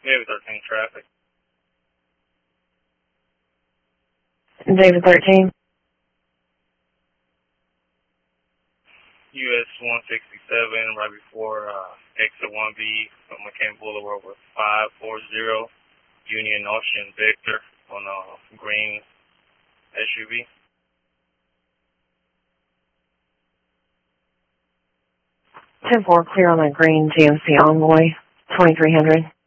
Maybe 13 traffic. David 13. US 167, right before exit 1B on McCain Boulevard with 540 Union Ocean Victor on a green SUV. 10-4, clear on a green GMC Envoy, 2300.